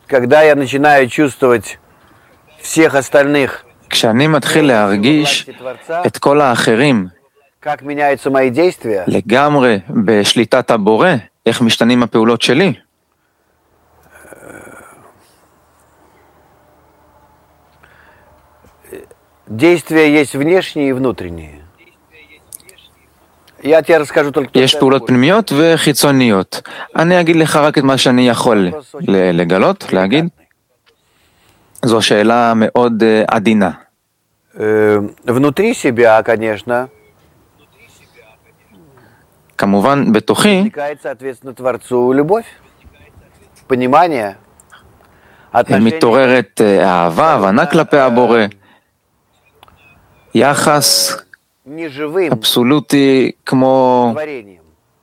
когда я начинаю чувствовать всех остальных, כשאני מתחיל להרגיש את כל האחרים как меняются мои действия, לגמרי בשליטת הבורא, איך משתנים הפעולות שלי, действия есть внешние и внутренние. Я тебе расскажу только то, יש פעולות פנימיות וחיצוניות. אני אגיד לך רק את מה שאני יכול לגלות, להגיד. זו שאלה מאוד עדינה. Внутри себя, конечно, כמובן, בתוכי, возникает, соответственно, Творцу любовь, понимание, отношение מתעוררת אהבה, הבנה כלפי הבורא, יחס неживым אבסולוטי כמו творением.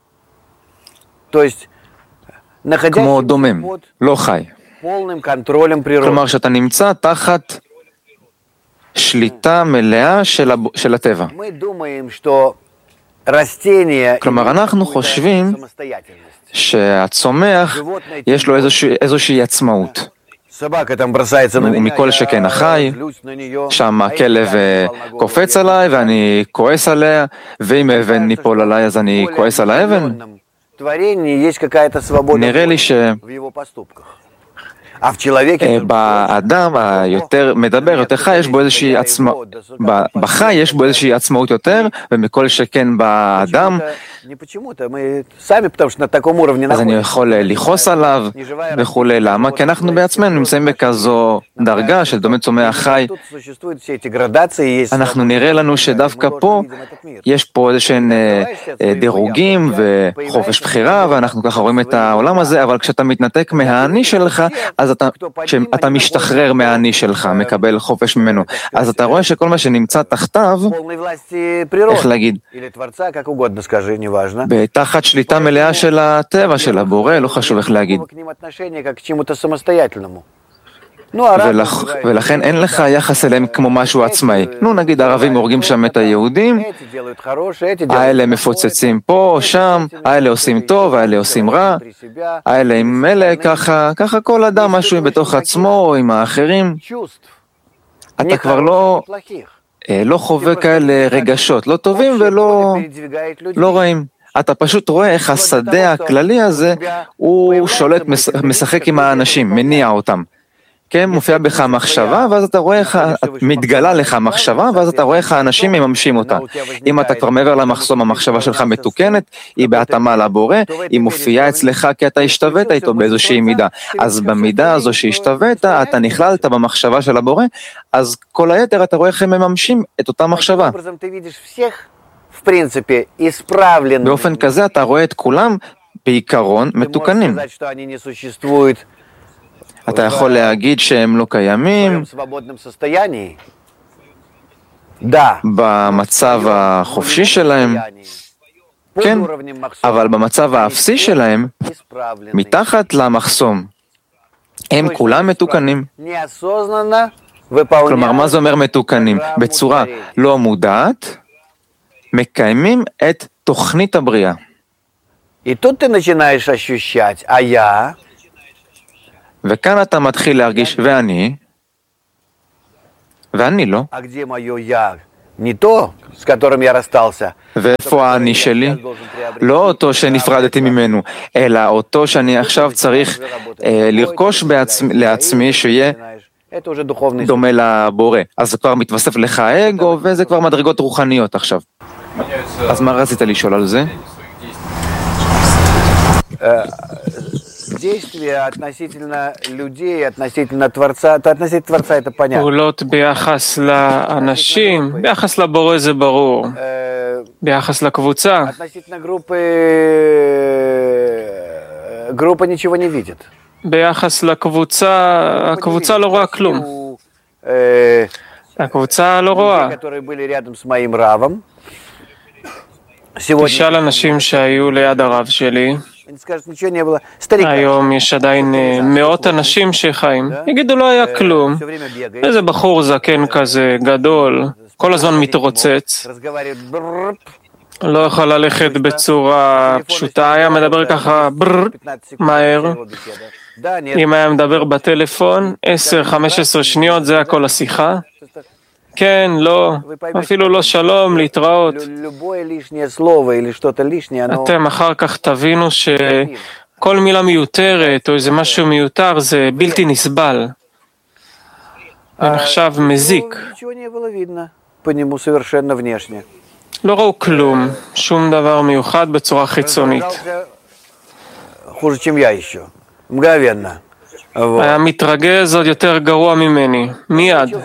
То есть, כמו находящимся דומם, под לא חי. полным контролем природы. כלומר שאתה נמצא תחת שליטה מלאה של הטבע. Мы думаем, что растения כלומר אנחנו חושבים самостоятельность. שהצומח יש לו איזושהי עצמאות. Собака там бросается на меня, ומכל שכן החי, злюсь на нее. שם הכלב קופץ עליי ואני כועס עליה, ואם האבן ניפול עליי אז אני כועס על האבן. В творении есть какая-то свобода נראה לי в его поступках. А в человеке שבאדם היותר מדבר, יותר חי, יש בו איזושהי עצמאות, בחי יש בו איזושהי עצמאות יותר, ומכל שכן באדם, не почему-то, мы сами, потому что на таком уровне אז אני находимся. יכול לכעוס עליו וכולי. למה? כי אנחנו בעצמנו נמצאים בכזו דרגה של דומה צומח חי. Тут существуют все эти градации, есть אנחנו נראה לנו שדווקא פה יש פה איזשהם דירוגים וחופש בחירה, ואנחנו ככה רואים את העולם הזה, אבל כשאתה מתנתק מהאני שלך, אז אתה משתחרר מהאני שלך, מקבל חופש ממנו. אז אתה רואה שכל מה שנמצא תחתיו, полной власти природы. איך להגיד, Или Творца, как угодно скажи, неважно. בתחת שליטה מלאה של הטבע, של הבורא, לא חשוב איך להגיד. К ним отношение как к чему-то самостоятельному. Ну, а ולכן אין לך יחס אליהם כמו משהו עצמאי. נו, נגיד ערבים הורגים שם את היהודים, эти делают хорошее, эти делают האלה מפוצצים פה, שם, האלה עושים טוב, האלה עושים רע, האלה עם אלה, ככה כל אדם משהו בתוך עצמו, עם האחרים. чувств. אתה כבר לא חווה כאלה רגשות, לא טובים ולא רעים. אתה פשוט רואה איך השדה הכללי הזה, הוא שולט, משחק עם האנשים, מניע אותם. כן, מופיע בך מחשבה, ואז אתה רואה איך, מתגלה לך מחשבה, ואז אתה רואה איך האנשים מממשים אותה. אם אתה כבר מעבר למחסום, המחשבה שלך מתוקנת, היא בהתאמה לבורא, היא מופיעה אצלך כי אתה השתווית איתו באיזושהי מידה. אז במידה הזו שהשתווית, אתה נכללת במחשבה של הבורא, אז כל היתר אתה רואה איך הם מממשים את אותה מחשבה. באופן כזה אתה רואה את כולם בעיקרון מתוקנים. אתה יכול להגיד שהם לא קיימים במצב החופשי שלהם, כן, אבל במצב האפסי שלהם, מתחת למחסום, הם כולם מתוקנים. כלומר, מה זה אומר מתוקנים? בצורה לא מודעת, מקיימים את תוכנית הבריאה. И тут ты начинаешь ощущать, а я... וכאן אתה מתחיל להרגיש, ואני לא. ואיפה האני שלי? לא אותו שנפרדתי ממנו, אלא אותו שאני עכשיו צריך לרכוש לעצמי שיהיה דומה לבורא. אז זה כבר מתווסף לך האגו, וזה כבר מדרגות רוחניות עכשיו. אז מה רצית לשאול על זה? Действия относительно людей, относительно Творца, относительно Творца это понятно. פעולות ביחס לאנשים, ביחס לבורא זה ברור. ביחס לקבוצה. Относительно группа ничего не видит. ביחס לקבוצה, הקבוצה לא רואה כלום. הקבוצה לא רואה. которые были рядом с моим равом. תשאל אנשים שהיו ליד הרב שלי. היום יש עדיין מאות אנשים שחיים. יגידו לא היה כלום. איזה בחור זקן כזה, גדול, כל הזמן מתרוצץ. לא יכול ללכת בצורה פשוטה, היה מדבר ככה מהר. אם היה מדבר בטלפון, 10-15 שניות, זה הכל השיחה. כן, לא, אפילו לא שלום, להתראות. אתם אחר כך תבינו שכל מילה מיותרת או איזה משהו מיותר זה בלתי נסבל. זה נחשב מזיק. לא ראו כלום, שום דבר מיוחד בצורה חיצונית. היה מתרגז עוד יותר גרוע ממני, מיד.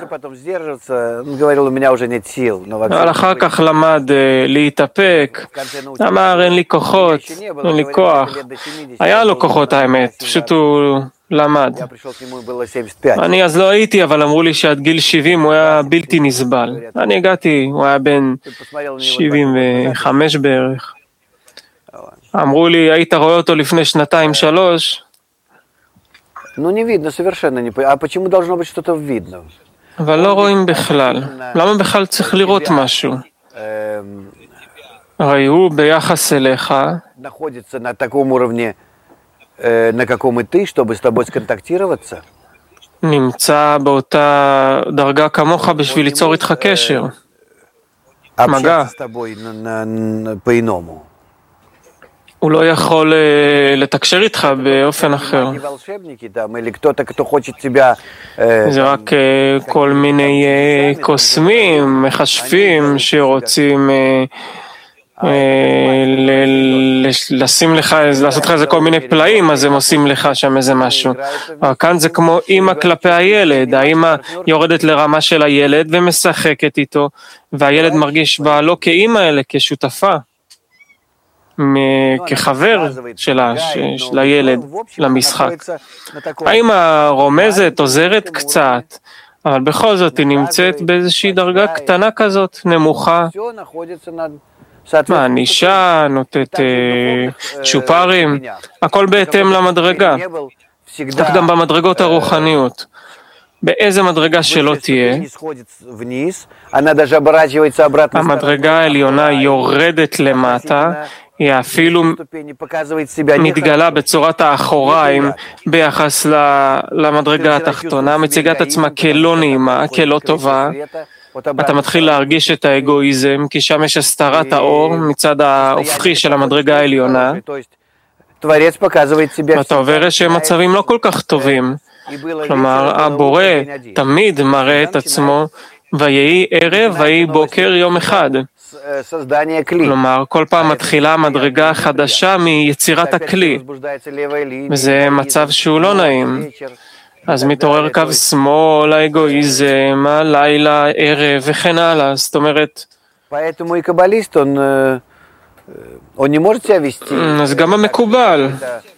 אבל אחר כך למד להתאפק, אמר אין לי כוחות, אין לי כוח. היה לו כוחות האמת, פשוט הוא למד. אני אז לא הייתי, אבל אמרו לי שעד גיל 70 הוא היה בלתי נסבל. אני הגעתי, הוא היה בן 75 בערך. אמרו לי, היית רואה אותו לפני 2-3, Ну, не видно совершенно. А почему должно быть что-то видно? אבל לא רואים בכלל. למה בכלל צריך לראות משהו? הרי הוא ביחס אליך, находится на таком уровне, на каком и ты, чтобы с тобой сконтактироваться. נמצא באותה דרגה כמוך בשביל ליצור איתך קשר. מגע. Общаться с тобой по-иному. הוא לא יכול לתקשר איתך באופן אחר. זה רק כל מיני קוסמים, מחשבים שרוצים לשים לך, לעשות לך איזה כל מיני פלאים, אז הם עושים לך שם איזה משהו. אבל כאן זה כמו אמא כלפי הילד, האמא יורדת לרמה של הילד ומשחקת איתו, והילד מרגיש בה לא כאמא אלא כשותפה. כחבר של הילד למשחק. האמא רומזת, עוזרת קצת, אבל בכל זאת היא נמצאת באיזושהי דרגה קטנה כזאת, נמוכה. מענישה, נותנת צ'ופרים, הכל בהתאם למדרגה. כך גם במדרגות הרוחניות. באיזה מדרגה שלא תהיה, המדרגה העליונה יורדת למטה, היא אפילו מתגלה בצורת האחוריים ביחס למדרגה התחתונה, מציגה את עצמה כלא נעימה, כלא טובה. אתה מתחיל להרגיש את האגואיזם, כי שם יש הסתרת האור מצד ההופכי של המדרגה העליונה, ואתה עובר איזשהם מצבים לא כל כך טובים. כלומר, הבורא תמיד מראה את עצמו, ויהי ערב, ויהי בוקר יום אחד. כלומר, כל פעם מתחילה מדרגה חדשה מיצירת הכלי, וזה מצב שהוא לא נעים. אז מתעורר קו שמאל, האגואיזם, הלילה, ערב וכן הלאה. זאת אומרת, אז גם המקובל.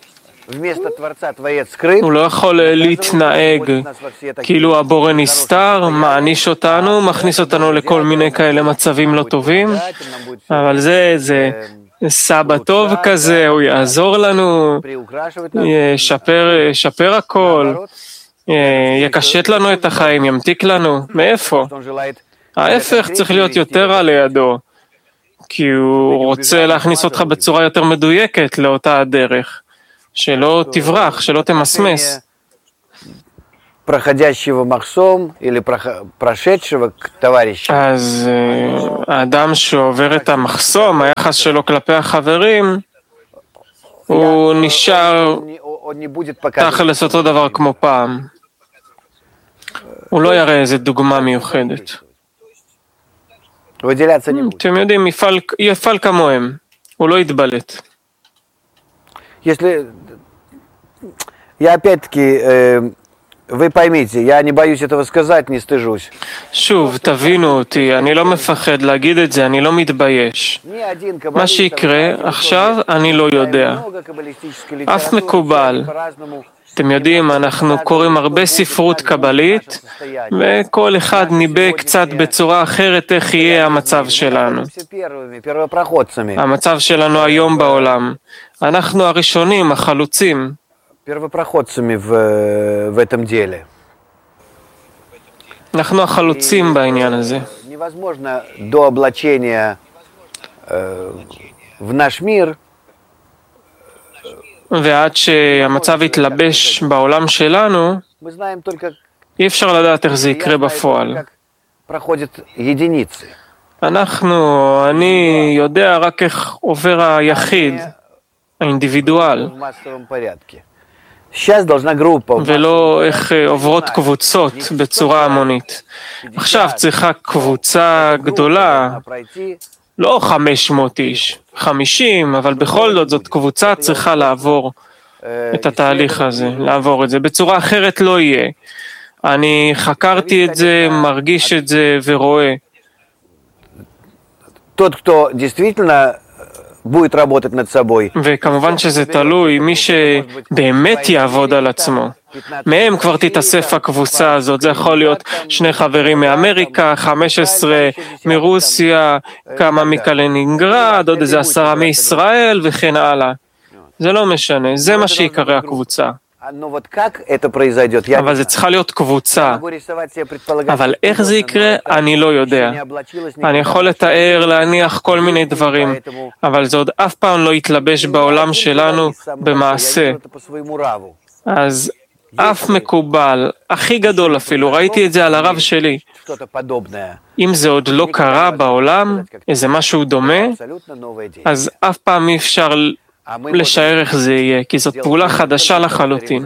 הוא לא יכול להתנהג כאילו הבורא נסתר, מעניש אותנו, מכניס אותנו לכל מיני כאלה מצבים לא טובים, אבל זה סבא טוב כזה, הוא יעזור לנו, ישפר הכל, יקשט לנו את החיים, ימתיק לנו. מאיפה? ההפך, צריך להיות יותר על לידו, כי הוא רוצה להכניס אותך בצורה יותר מדויקת לאותה הדרך. שלא תברח, שלא תמסמס. אז האדם שעובר את המחסום, היחס שלו כלפי החברים, הוא נשאר תכלס אותו דבר כמו פעם. הוא לא יראה איזה דוגמה מיוחדת. אתם יודעים, יפעל כמוהם, הוא לא יתבלט. Если я опять-таки, вы поймите, я не боюсь этого сказать, не стыжусь. שוב, תבינו אותי, אני לא מפחד להגיד את זה, אני לא מתבייש. מה שיקרה עכשיו, אני לא יודע. אף מקובל. אתם יודעים, אנחנו קוראים הרבה ספרות קבלית, וכל אחד ניבא קצת בצורה אחרת איך יהיה המצב שלנו. המצב שלנו היום בעולם. אנחנו הראשונים, החלוצים. אנחנו החלוצים בעניין הזה. в наш мир, ועד שהמצב יתלבש בעולם שלנו, мы знаем только, אי אפשר לדעת איך זה יקרה בפועל. как проходят единицы. אני יודע רק איך עובר היחיד, האינדיבידואל, В массовом порядке. Сейчас должна группа ולא איך עוברות קבוצות בצורה המונית. עכשיו צריכה קבוצה גדולה, пройти לא 500 איש, 50, אבל בכל זאת קבוצה צריכה לעבור את התהליך הזה, לעבור את זה. בצורה אחרת לא יהיה. אני חקרתי את זה, מרגיש את זה ורואה. тот, кто действительно будет работать над собой. וכמובן שזה תלוי, מי שבאמת יעבוד על עצמו. מהם כבר תתאסף הקבוצה הזאת, זה יכול להיות 2 חברים מאמריקה, 15 מרוסיה, כמה מקלינינגרד, עוד איזה 10 מישראל וכן הלאה. זה לא משנה, זה מה שיקרא הקבוצה. Но вот как это произойдет, я אבל זה צריכה להיות קבוצה. могу рисовать себе предполагать. אבל איך זה יקרה, אני לא יודע. אני יכול לתאר, להניח כל מיני דברים, אבל זה עוד אף פעם לא יתלבש בעולם שלנו במעשה. אז אף מקובל, הכי גדול אפילו, ראיתי את זה על הרב שלי. אם זה עוד לא קרה בעולם, איזה משהו דומה, אז אף פעם אי אפשר לשער איך זה יהיה, כי זאת פעולה חדשה לחלוטין.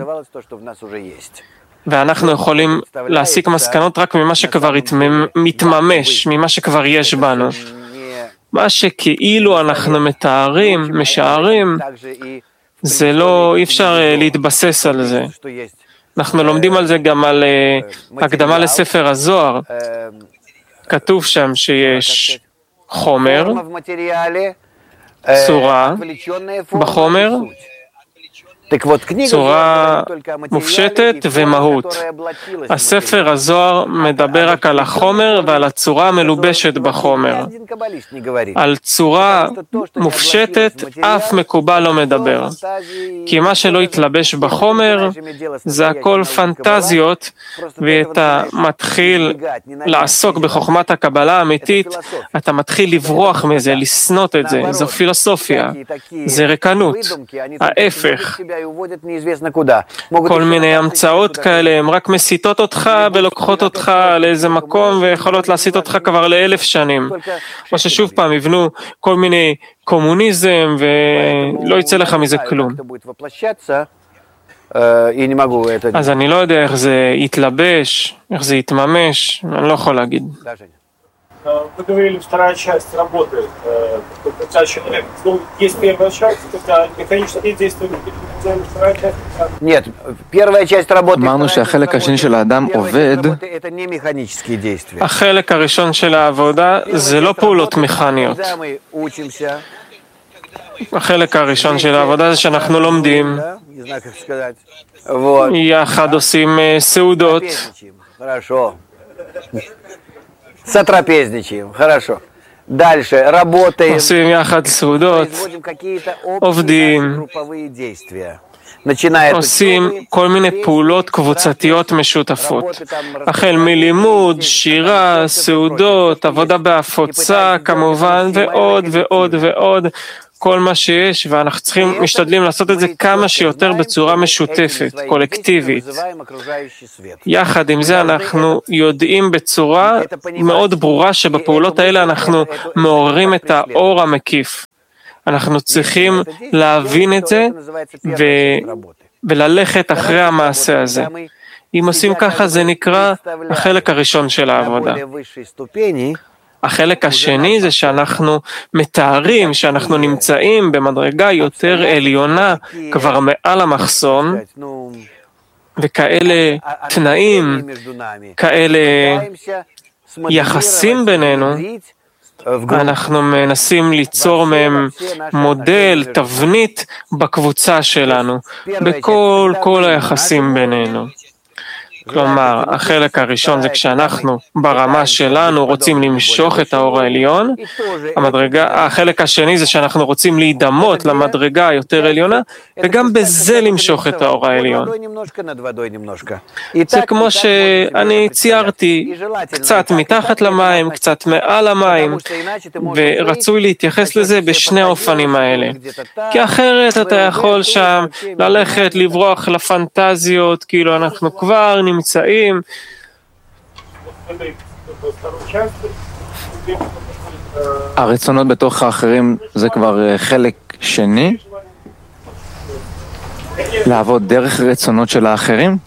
ואנחנו יכולים להסיק מסקנות רק ממה שכבר מתממש, ממה שכבר יש בנו. מה שכאילו אנחנו מתארים, משערים, זה לא, אי אפשר להתבסס על זה. אנחנו לומדים על זה גם על הקדמה לספר הזוהר. כתוב שם שיש חומר, צורה בחומר, צורה מופשטת ומהות. הספר הזוהר מדבר רק על החומר ועל הצורה המלובשת בחומר. על צורה מופשטת אף מקובל לא מדבר. כי מה שלא יתלבש בחומר זה הכל פנטזיות, ואתה מתחיל לעסוק בחוכמת הקבלה האמיתית, אתה מתחיל לברוח מזה, לסנות את זה. זו פילוסופיה, זה ריקנות, ההפך. כל מיני המצאות כאלה, הן רק מסיטות אותך ולוקחות אותך לאיזה מקום ויכולות להסיט אותך כבר ל1000 שנים. או ששוב פעם יבנו כל מיני קומוניזם ולא יצא לך מזה כלום. אז אני לא יודע איך זה יתלבש, איך זה יתממש, אני לא יכול להגיד. Вы говорили, вторая часть работы, когда человек, есть первая часть, когда механические действия, вторая часть. Нет, первая часть работы. אמרנו שהחלק השני של האדם עובד. Это не механические действия. החלק הראשון של העבודה זה לא פעולות מכניות. החלק הראשון של העבודה זה שאנחנו לומדים, יחד עושים סעודות. Сотрапезничаем, хорошо. Дальше работаем. עושים יחד סעודות, עובדים, עושים כל מיני פעולות קבוצתיות משותפות. החל מלימוד, שירה, סעודות, עבודה בהפוצה כמובן, ועוד ועוד ועוד. כל מה שיש, ואנחנו צריכים, משתדלים לעשות את זה כמה שיותר בצורה משותפת, קולקטיבית. יחד עם זה אנחנו יודעים בצורה מאוד ברורה שבפעולות האלה אנחנו מעוררים את האור המקיף. אנחנו צריכים להבין את זה וללכת אחרי המעשה הזה. אם עושים ככה זה נקרא החלק הראשון של העבודה. החלק השני זה שאנחנו מתארים שאנחנו נמצאים במדרגה יותר עליונה כבר מעל המחסום, וכאלה תנאים, כאלה יחסים בינינו, אנחנו מנסים ליצור מהם מודל, תבנית בקבוצה שלנו, בכל היחסים בינינו. כלומר, החלק הראשון זה כשאנחנו ברמה שלנו רוצים למשוך את האור העליון, החלק השני זה שאנחנו רוצים להידמות למדרגה היותר עליונה, וגם בזה למשוך את האור העליון. זה כמו שאני ציירתי קצת מתחת למים, קצת מעל המים, ורצוי להתייחס לזה בשני האופנים האלה. כי אחרת אתה יכול שם ללכת, לברוח לפנטזיות, כאילו אנחנו כבר נמצאים. הרצונות בתוך האחרים זה כבר חלק שני? לעבוד דרך רצונות של האחרים?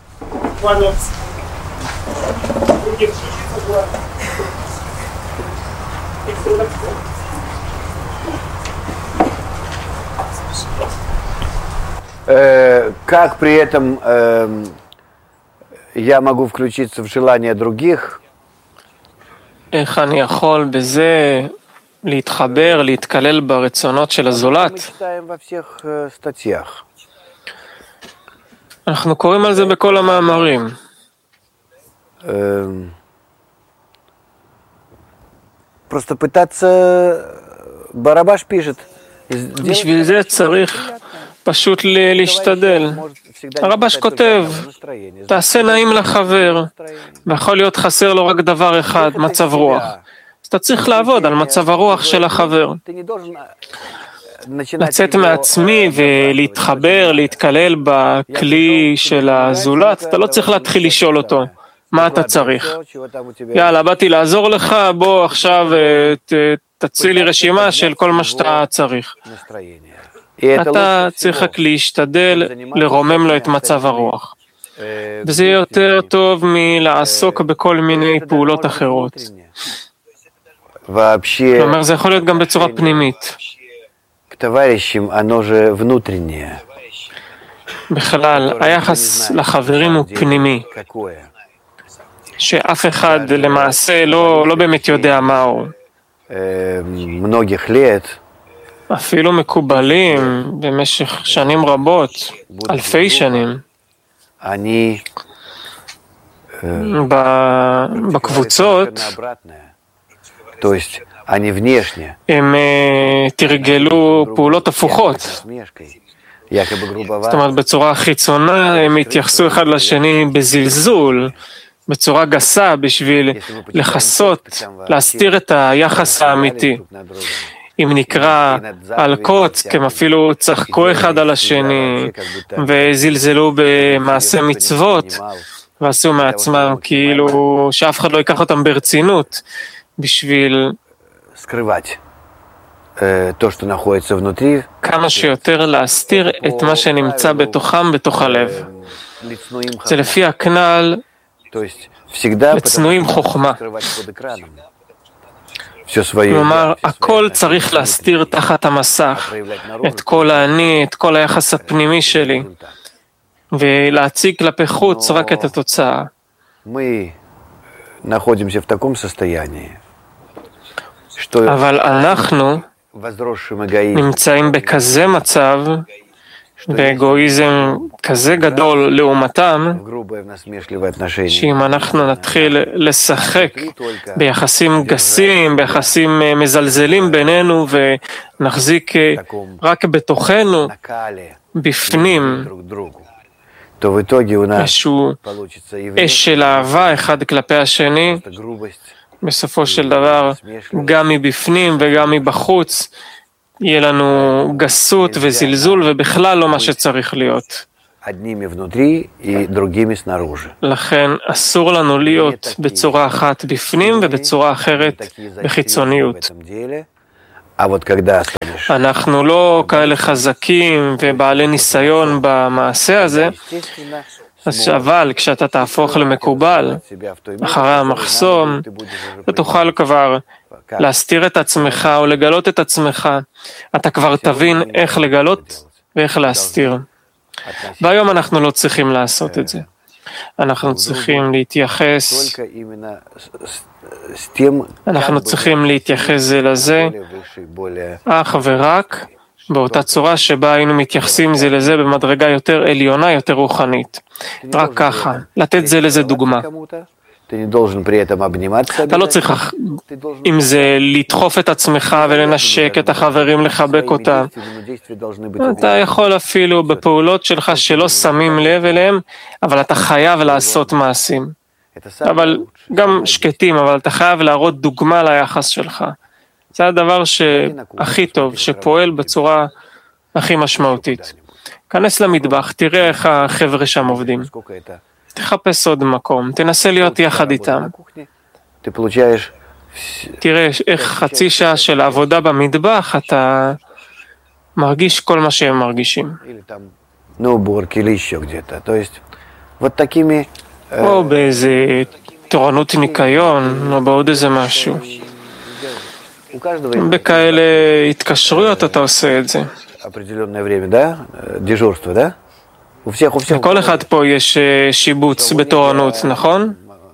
Как при этом я могу включиться в желания других? איך אני יכול בזה להתחבר, להתקלל ברצונות של הזולת? אנחנו קוראים על זה בכל המאמרים. Просто пытаться... Барабаш пишет. בשביל זה צריך פשוט להשתדל. הרבש כותב, תעשה נעים לחבר, ויכול להיות חסר לו רק דבר אחד, מצב רוח. אז אתה צריך לעבוד על מצב הרוח של החבר. לצאת מעצמי ולהתחבר, להתקלל בכלי של הזולת, אתה לא צריך להתחיל לשאול אותו, מה אתה צריך? יאללה, באתי לעזור לך, בוא עכשיו תציל לי רשימה של כל מה שאתה צריך. אתה צריך רק להשתדל לרומם לו את מצב הרוח. וזה יותר טוב מלעסוק בכל מיני פעולות אחרות. כלומר, זה יכול להיות גם בצורה פנימית. בכלל, היחס לחברים הוא פנימי. שאף אחד למעשה לא באמת יודע מהו. אפילו מקובלים במשך שנים רבות, אלפי שנים, בקבוצות, הם תרגלו פעולות הפוכות. זאת אומרת, בצורה חיצונה הם התייחסו אחד לשני בזלזול, בצורה גסה בשביל לחסות, להסתיר את היחס האמיתי. אם נקרא על קוץ, הם אפילו צחקו אחד על השני, וזלזלו במעשה מצוות, ועשו מעצמם כאילו שאף אחד לא ייקח אותם ברצינות, בשביל כמה שיותר להסתיר את מה שנמצא בתוכם, בתוך הלב. זה לפי הכנל, לצנועים חוכמה. כלומר, הכל צריך להסתיר תחת המסך, את כל האני, את כל היחס הפנימי שלי, ולהציג כלפי חוץ רק את התוצאה. אבל אנחנו נמצאים בכזה מצב, באגואיזם כזה גדול לעומתם, שאם אנחנו נתחיל לשחק ביחסים גסים, ביחסים מזלזלים בינינו, ונחזיק רק בתוכנו, בפנים, איזשהו אש של אהבה אחד כלפי השני, בסופו של דבר, גם מבפנים וגם מבחוץ, יהיה לנו גסות וזלזול ובכלל לא מה שצריך להיות. לכן אסור לנו להיות בצורה אחת בפנים ובצורה אחרת בחיצוניות. אנחנו לא כאלה חזקים ובעלי ניסיון במעשה הזה, אבל כשאתה תהפוך למקובל אחרי המחסום, אתה תוכל כבר להסתיר את עצמך או לגלות את עצמך. אתה כבר תבין איך לגלות ואיך להסתיר. והיום אנחנו לא צריכים לעשות את זה. אנחנו צריכים להתייחס, זה לזה, אך ורק באותה צורה שבה היינו מתייחסים זה לזה במדרגה יותר עליונה, יותר רוחנית. רק ככה, לתת זה לזה דוגמה. אתה לא צריך עם זה לדחוף את עצמך ולנשק את החברים, לחבק אותם. אתה יכול אפילו בפעולות שלך שלא שמים לב אליהם, אבל אתה חייב לעשות מעשים. אבל גם שקטים, אבל אתה חייב להראות דוגמה ליחס שלך. זה הדבר שהכי טוב, שפועל בצורה הכי משמעותית. כנס למטבח, תראה איך החבר'ה שם עובדים. תחפש עוד מקום, תנסה להיות יחד איתם. תראה איך חצי שעה של עבודה במטבח, אתה מרגיש כל מה שהם מרגישים. או באיזה תורנות ניקיון, או בעוד איזה משהו. בכאלה התקשרויות אתה עושה את זה. לכל אחד פה יש שיבוץ בתורנות, נכון?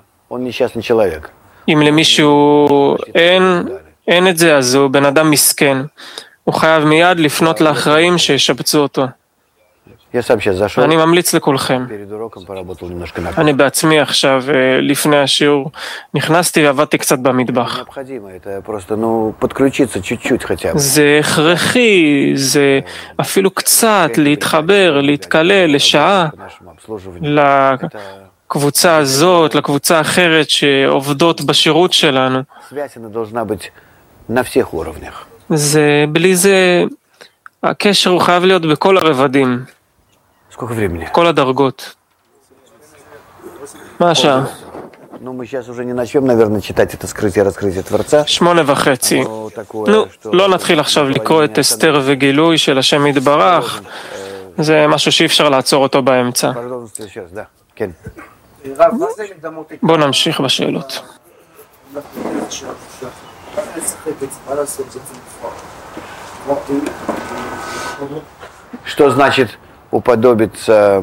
אם למישהו אין את זה, אז הוא בן אדם מסכן. הוא חייב מיד לפנות לאחראים שישבצו אותו. אני ממליץ לכולכם. אני בעצמי עכשיו, לפני השיעור, נכנסתי ועבדתי קצת במטבח. זה הכרחי, זה אפילו קצת להתחבר, להתקלל לשעה לקבוצה הזאת, לקבוצה אחרת שעובדות בשירות שלנו. בלי זה, הקשר הוא חייב להיות בכל הרבדים. כל הדרגות. מה השעה? 8:30. לא נתחיל עכשיו לקרוא את אסתר וגילוי של השם יתברך. זה משהו שאי אפשר לעצור אותו באמצע. בואו נמשיך בשאלות. Что значит уподобиться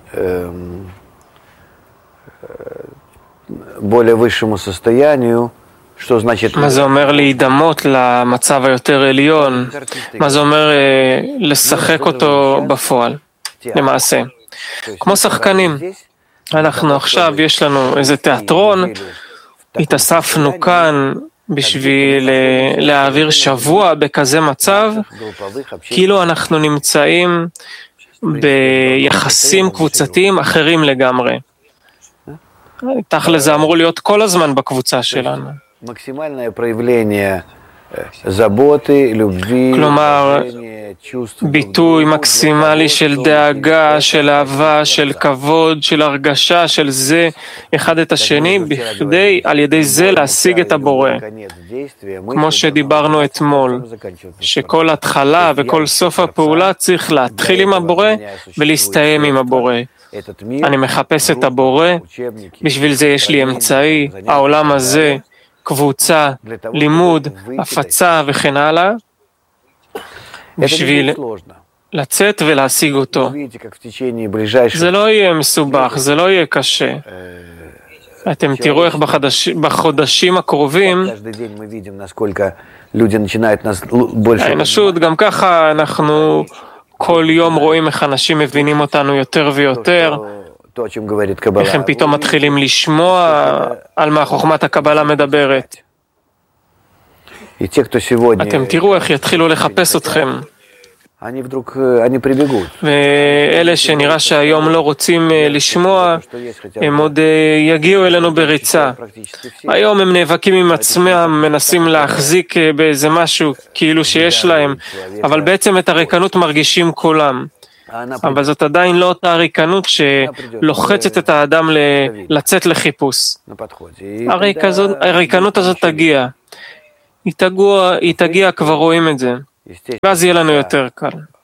более высшему состоянию? Что значит? מה זה אומר להידמות למצב היותר עליון? מה זה אומר לשחק אותו בפועל? למעשה. כמו שחקנים. אנחנו עכשיו, יש לנו איזה תיאטרון, התאספנו כאן בשביל להעביר שבוע בכזה מצב, כאילו אנחנו נמצאים ביחסים קבוצתיים אחרים לגמרי. תכל'ס זה אמור להיות כל הזמן בקבוצה שלנו. כלומר, ביטוי מקסימלי של דאגה, של אהבה, של כבוד, של הרגשה, של זה אחד את השני, בכדי על ידי זה להשיג את הבורא. כמו שדיברנו אתמול, שכל התחלה וכל סוף הפעולה צריך להתחיל עם הבורא ולהסתיים עם הבורא. אני מחפש את הבורא, בשביל זה יש לי אמצעי, העולם הזה, קבוצה, לימוד, הפצה וכן הלאה, בשביל לצאת ולהשיג אותו. זה לא יהיה מסובך, זה לא יהיה קשה. אתם תראו איך בחודשים הקרובים, האנושות, גם ככה אנחנו כל יום רואים איך אנשים מבינים אותנו יותר ויותר, איך הם פתאום מתחילים לשמוע על מה חוכמת הקבלה מדברת. אתם תראו איך יתחילו לחפש אתכם. ואלה שנראה שהיום לא רוצים לשמוע, הם עוד יגיעו אלינו בריצה. היום הם נאבקים עם עצמם, מנסים להחזיק באיזה משהו כאילו שיש להם, אבל בעצם את הריקנות מרגישים כולם. אבל זאת עדיין לא אותה הריקנות שלוחצת את האדם לצאת לחיפוש. הריקנות הזאת תגיע. היא תגיע, כבר רואים את זה. ואז יהיה לנו יותר קל.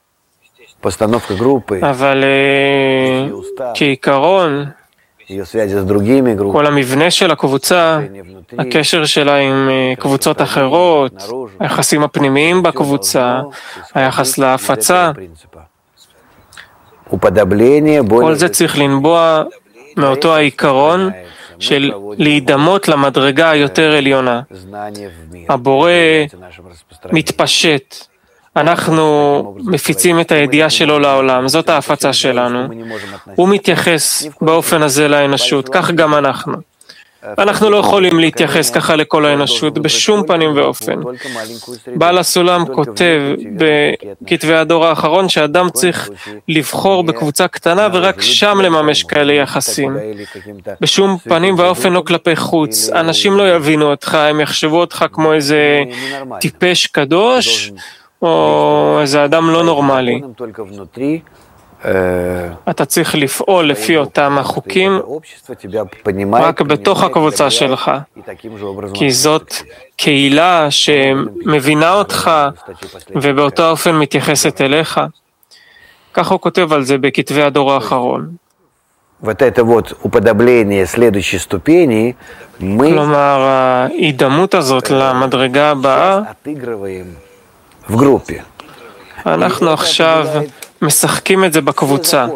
אבל כעיקרון, כל המבנה של הקבוצה, הקשר שלה עם קבוצות אחרות, היחסים הפנימיים בקבוצה, היחס להפצה, כל זה צריך לנבוע מאותו העיקרון של להידמות למדרגה היותר עליונה. הבורא מתפשט, אנחנו מפיצים את הידיעה שלו לעולם, זאת ההפצה שלנו. הוא מתייחס באופן הזה לאנושות, כך גם אנחנו. אנחנו לא יכולים להתייחס ככה לכל האנושות בשום פנים ואופן. בעל הסולם כותב בכתבי הדור האחרון שאדם צריך לבחור בקבוצה קטנה ורק שם לממש כאלה יחסים. בשום פנים ואופן לא כלפי חוץ. אנשים לא יבינו אותך, הם יחשבו אותך כמו איזה טיפש קדוש או איזה אדם לא נורמלי. אתה צריך לפעול לפי אותם החוקים רק בתוך הקבוצה שלך, כי זאת קהילה שמבינה אותך ובאותו אופן מתייחסת אליך. כך הוא כותב על זה בכתבי הדור האחרון. כלומר, ההידמות הזאת למדרגה הבאה, אנחנו עכשיו משחקים את זה בקבוצה.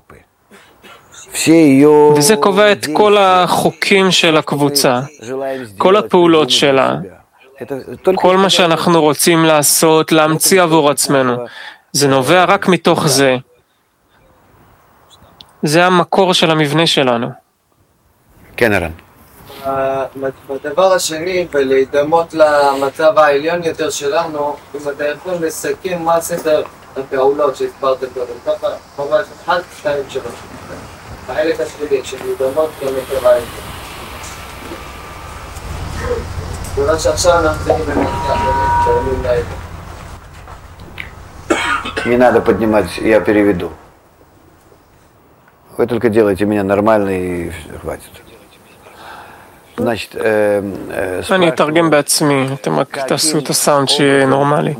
וזה קובע את כל החוקים של הקבוצה, כל הפעולות שלה, כל מה שאנחנו רוצים לעשות, להמציא עבור עצמנו. זה נובע רק מתוך זה. זה המקור של המבנה שלנו. כן, ערן. בדבר השני, ולהידמות למצב העליון יותר שלנו, אם אתה יכול לסכם מה סדר הפעולות שהסברתם קודם, ככה, ממש 1, 2, 3. החלק השלילי, שלהידמות כמטר העליון. תודה שעכשיו אנחנו נמצאים במקרה, Не надо поднимать, я переведу. Вы только делайте меня нормально и хватит. Значит, אני אתרגם בעצמי, אתם רק תעשו את הסאונד שיהיה נורמלי.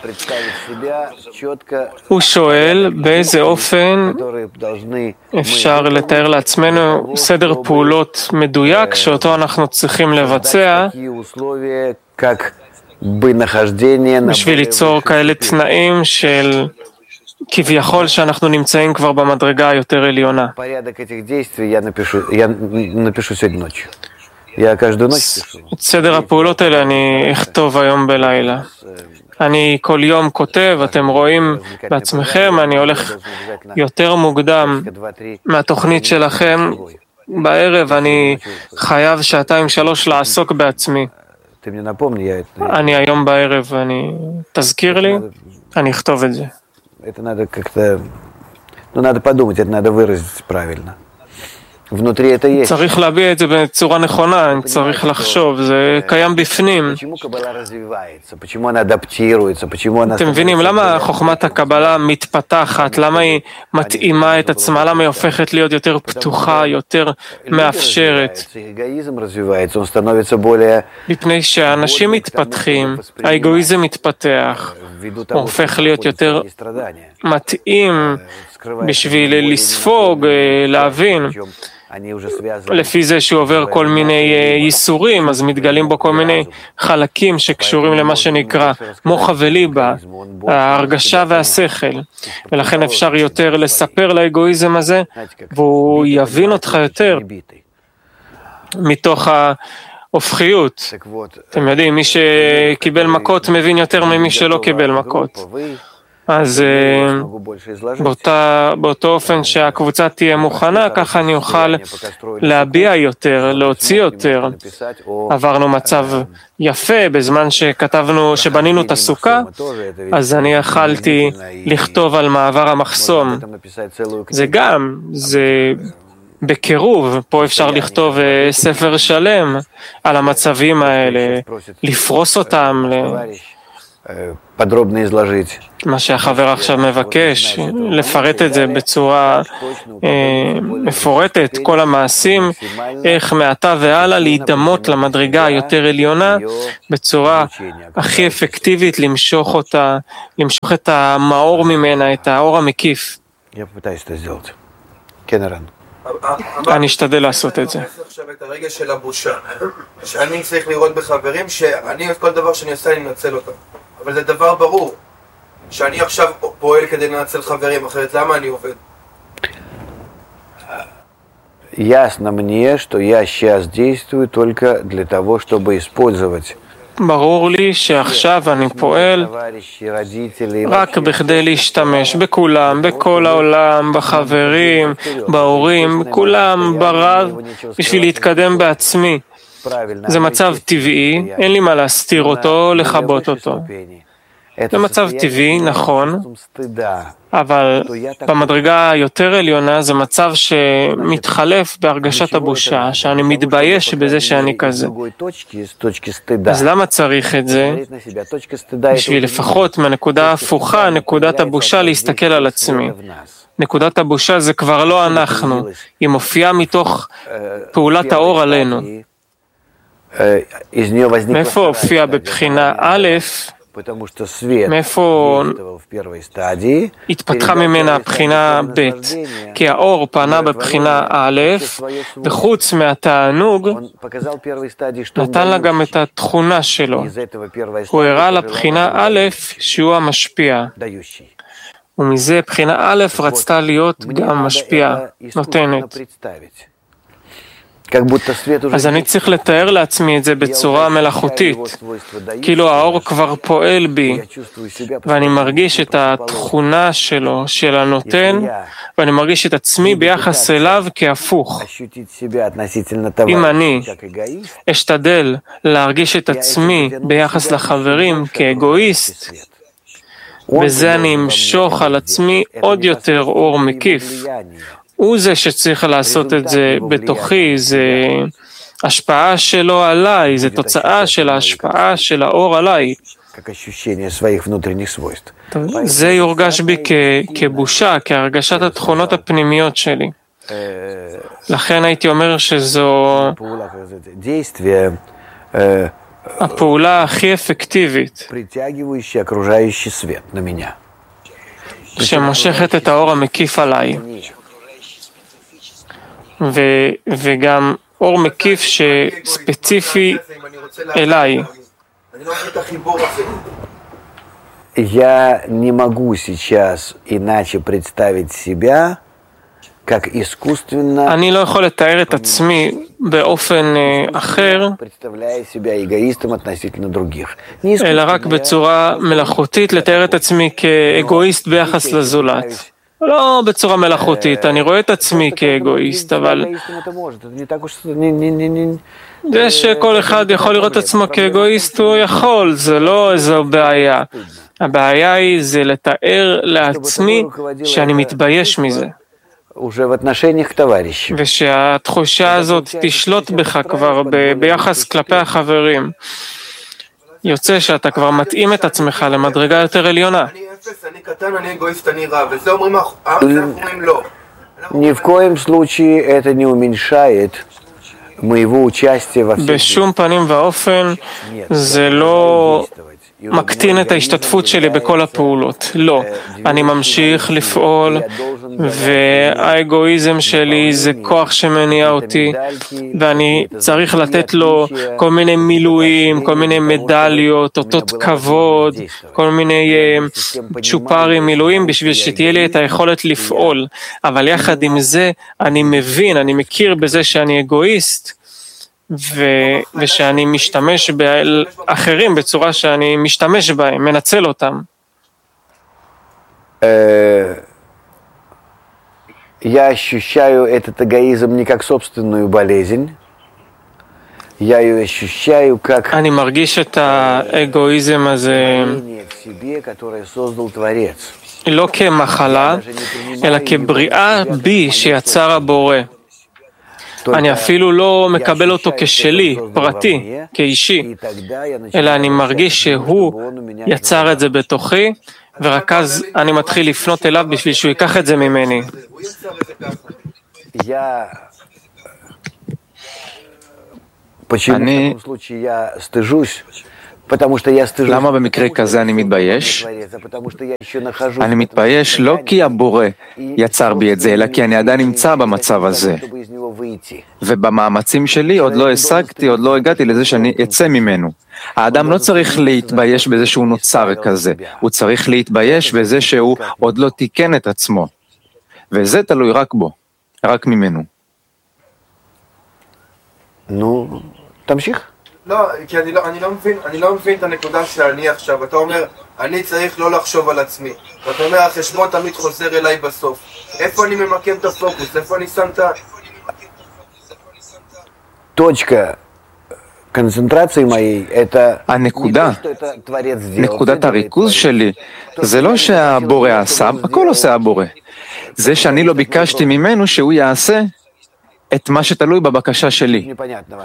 הוא שואל באיזה אופן אפשר לתאר לעצמנו סדר פעולות מדויק שאותו אנחנו צריכים לבצע בשביל ליצור כאלה תנאים של כביכול שאנחנו נמצאים כבר במדרגה היותר עליונה. את סדר הפעולות האלה אני אכתוב היום בלילה. אני כל יום כותב, אתם רואים בעצמכם, אני הולך יותר מוקדם מהתוכנית שלכם. בערב אני חייב 2-3 לעסוק בעצמי. אני היום בערב, תזכיר לי, אני אכתוב את זה. צריך להביע את זה בצורה נכונה, צריך לחשוב, זה קיים בפנים. אתם מבינים למה חוכמת הקבלה מתפתחת, למה היא מתאימה את עצמה, למה היא הופכת להיות יותר פתוחה, יותר מאפשרת? מפני שהאנשים מתפתחים, האגואיזם מתפתח, הוא הופך להיות יותר מתאים בשביל לספוג, להבין. לפי זה שהוא עובר כל מיני ייסורים, אז מתגלים בו כל מיני חלקים שקשורים למה שנקרא מוחה וליבה, ההרגשה והשכל. ולכן אפשר יותר לספר לאגואיזם הזה, והוא יבין אותך יותר מתוך ההופכיות. אתם יודעים, מי שקיבל מכות מבין יותר ממי שלא קיבל מכות. אז באותו אופן שהקבוצה תהיה מוכנה, ככה אני אוכל להביע יותר, להוציא יותר. עברנו מצב יפה בזמן שבנינו את הסוכה, אז אני יכלתי לכתוב על מעבר המחסום. זה בקירוב, פה אפשר לכתוב ספר שלם על המצבים האלה, לפרוס אותם, מה שהחבר עכשיו מבקש, לפרט את זה בצורה מפורטת, כל המעשים, איך מעתה והלאה להידמות למדרגה היותר עליונה, בצורה הכי אפקטיבית למשוך את המאור ממנה, את האור המקיף. אני אשתדל לעשות את זה. עכשיו את הרגע של הבושה, שאני צריך לראות בחברים שאני כל דבר שאני עושה אני מנצל אותם, אבל זה דבר ברור שאני עכשיו פועל כדי לנצל חברים, אחרת למה אני עובד? Ясно мне, что я сейчас действую только для того, чтобы использовать. ברור לי שעכשיו אני פועל רק בכדי להשתמש בכולם, בכל העולם, בחברים, בהורים, כולם, ברב, בשביל להתקדם בעצמי. זה מצב טבעי, אין לי מה להסתיר אותו, לכבות אותו. זה מצב טבעי, נכון, אבל במדרגה היותר עליונה זה מצב שמתחלף בהרגשת הבושה, שאני מתבייש בזה שאני כזה. אז למה צריך את זה? בשביל לפחות מהנקודה ההפוכה, נקודת הבושה, להסתכל על עצמי. נקודת הבושה זה כבר לא אנחנו, היא מופיעה מתוך פעולת האור עלינו. מאיפה הופיע בבחינה א', מאיפה התפתחה ממנה הבחינה ב', כי האור פנה בבחינה א', וחוץ מהתענוג, נתן לה גם את התכונה שלו. הוא הראה לבחינה א' שהוא המשפיע. ומזה בחינה א' רצתה להיות גם משפיעה, נותנת. אז אני צריך לתאר לעצמי את זה בצורה מלאכותית, כאילו האור כבר פועל בי, ואני מרגיש את התכונה שלו, של הנותן, ואני מרגיש את עצמי ביחס אליו כהפוך. אם אני אשתדל להרגיש את עצמי ביחס לחברים כאגואיסט, וזה אני אמשוך על עצמי עוד יותר אור מקיף. הוא זה שצריך לעשות את זה בתוכי, זה השפעה שלו עליי, זה תוצאה של ההשפעה של האור עליי. זה יורגש בי כבושה, כהרגשת התכונות הפנימיות שלי. לכן הייתי אומר שזו הפעולה הכי אפקטיבית, שמושכת את האור המקיף עליי. וגם אור מקיף שספציפי אליי. Я не могу сейчас иначе представить себя, как искусственно. אני לא יכול לתאר את עצמי באופן אחר, אלא רק בצורה מלאכותית לתאר את עצמי כאגואיסט ביחס לזולת. לא בצורה מלאכותית, אני רואה את עצמי כאגואיסט, אבל זה שכל אחד יכול לראות את עצמו כאגואיסט, הוא יכול, זה לא איזו בעיה. הבעיה היא זה לתאר לעצמי שאני מתבייש מזה. ושהתחושה הזאת תשלוט בך כבר ביחס כלפי החברים. יוצא שאתה כבר מתאים את עצמך למדרגה יותר עליונה. אני אפס, אני קטן, אני אגואיסט, אני רע, וזה אומרים לא. Ни в коем случае это не уменьшает моего участия во всем. בשום פנים ואופן זה לא מקטין את ההשתתפות שלי בכל הפעולות. לא, אני ממשיך לפעול, והאגואיזם שלי זה כוח שמניע אותי, ואני צריך לתת לו כל מיני מילואים, כל מיני מדליות, אותות כבוד, כל מיני צ'ופרים מילואים, בשביל שתהיה לי את היכולת לפעול. אבל יחד עם זה, אני מבין, אני מכיר בזה שאני אגואיסט, ושאני משתמש באחרים בצורה שאני משתמש בהם, מנצל אותם. Я ощущаю этот эгоизм не как собственную болезнь. Я ее ощущаю как אני מרגיש את האגואיזם הזה לא כמחלה, אלא כבריאה בי שיצר הבורא. אני אפילו לא מקבל אותו כשלי, פרטי, כאישי, אלא אני מרגיש שהוא יצר את זה בתוכי, ורק אז אני מתחיל לפנות אליו בשביל שהוא ייקח את זה ממני. למה במקרה כזה אני מתבייש? אני מתבייש לא כי הבורא יצר בי את זה, אלא כי אני עדיין נמצא במצב הזה. ובמאמצים שלי עוד לא השגתי, עוד לא הגעתי לזה שאני אצא ממנו. האדם לא צריך להתבייש בזה שהוא נוצר כזה, הוא צריך להתבייש בזה שהוא עוד לא תיקן את עצמו. וזה תלוי רק בו, רק ממנו. נו, תמשיך. לא, כי אני לא מבין את הנקודה שאני עכשיו. אתה אומר, אני צריך לא לחשוב על עצמי. ואתה אומר, החשבון תמיד חוזר אליי בסוף. איפה אני ממקם את הפוקוס? איפה אני שם את ה... Точка концентрации моей – это נקודת הריכוז שלי, זה לא שהבורא עשה, הכל עושה הבורא. זה שאני לא ביקשתי ממנו שהוא יעשה את מה שתלוי בבקשה שלי.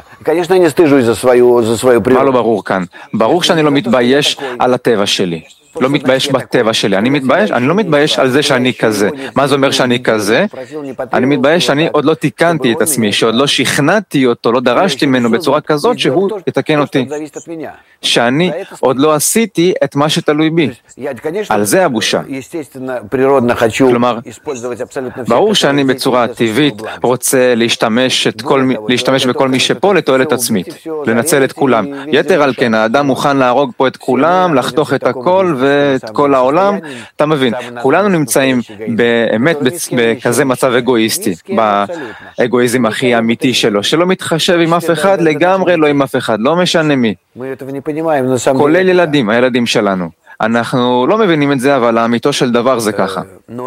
מה לא ברור כאן? ברור שאני לא מתבייש על הטבע שלי. לא מתבייש בטבע שלי. אני לא מתבייש על זה שאני כזה. מה זה אומר שאני כזה? אני מתבייש שאני עוד לא תיקנתי את עצמי, שעוד לא שכנעתי אותו, לא דרשתי ממנו בצורה כזאת שהוא יתקן אותי. שאני עוד לא עשיתי את מה שתלוי בי. על זה הבושה. כלומר, ברור שאני בצורה טבעית רוצה להשתמש בכל מי שפה לתועלת עצמית, לנצל את כולם. יתר על כן, האדם מוכן להרוג פה את כולם, לחתוך את הכל ואת כל העולם. אתה מבין, כולנו נמצאים באמת בכזה מצב אגואיסטי, באגואיזם הכי אמיתי שלו, שלא מתחשב עם אף אחד, לגמרי לא עם אף אחד, לא משנה מי. כולל ילדים, הילדים שלנו. אנחנו לא מבינים את זה, אבל האמיתו של דבר זה ככה.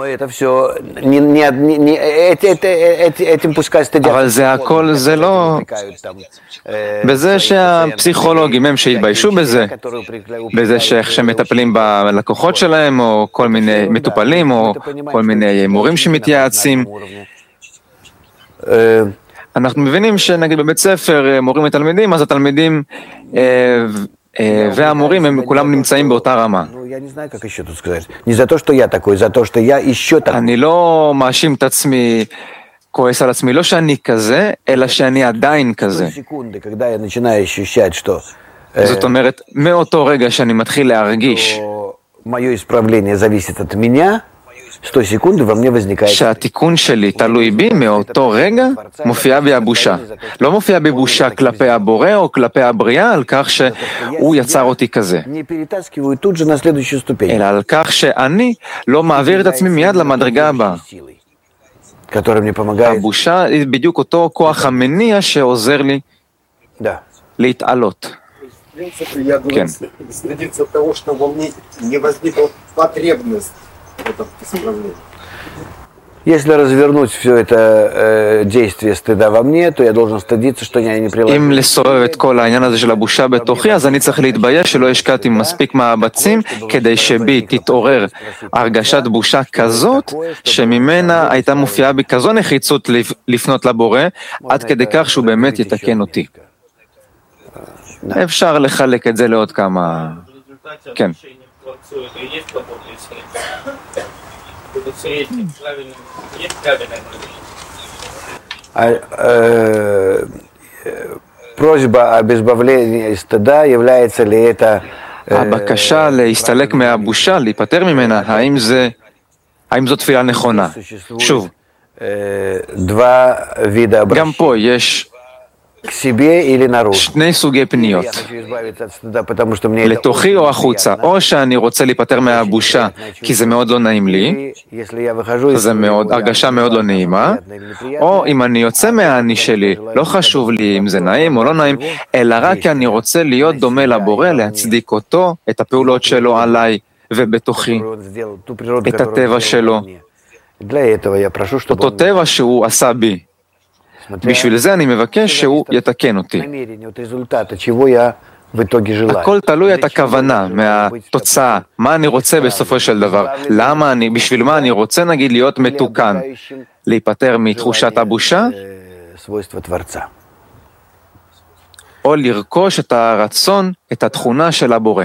אבל זה הכל, זה לא... בזה שהפסיכולוגים הם שהתביישו בזה, בזה שאיך שמטפלים בלקוחות שלהם, או כל מיני מטופלים, או כל מיני מורים שמתייעצים. אנחנו מבינים שנגיד בבית ספר מורים ותלמידים, אז התלמידים והמורים הם כולם נמצאים באותה רמה. אני לא מאשים את עצמי, כועס על עצמי, לא שאני כזה, אלא שאני עדיין כזה. זאת אומרת, מאותו רגע שאני מתחיל להרגיש שהתיקון שלי תלוי בי, מאותו רגע מופיעה בי הבושה. לא מופיעה בי בושה כלפי הבורא או כלפי הבריאה על כך שהוא יצר אותי כזה, אלא על כך שאני לא מעביר את עצמי מיד למדרגה הבאה. הבושה היא בדיוק אותו כוח המניע שעוזר לי להתעלות. כן. Если развернуть все это действие стыда во мне, то я должен стыдиться, что я не приложил. אם לסובב את כל העניין הזה של הבושה בתוכי, אז אני צריך להתבייש שלא השקעתי מספיק מאמצים כדי שבי תתעורר הרגשת בושה כזאת, שממנה הייתה מופיעה בי כזו נחיצות לפנות לבורא, עד כדי כך שהוא באמת יתקן אותי. אפשר לחלק את זה לעוד כמה... כן. Просьба об избавлении стыда является ли это... הבקשה להסתלק מהבושה, להיפטר ממנה, האם זו תפילה נכונה? שוב, גם פה יש שני סוגי פניות, לתוכי או החוצה. או שאני רוצה להיפטר מהבושה כי זה מאוד לא נעים לי, זה הרגשה מאוד לא נעימה, או אם אני יוצא מהאני שלי, לא חשוב לי אם זה נעים או לא נעים, אלא רק כי אני רוצה להיות דומה לבורא, להצדיק אותו, את הפעולות שלו עליי ובתוכי, את הטבע שלו, אותו טבע שהוא עשה בי. בשביל זה אני מבקש שהוא יתקן אותי. הכל תלוי את הכוונה מהתוצאה, מה אני רוצה בסופו של דבר, בשביל מה אני רוצה נגיד להיות מתוקן, להיפטר מתחושת הבושה, או לרכוש את הרצון, את התכונה של הבורא.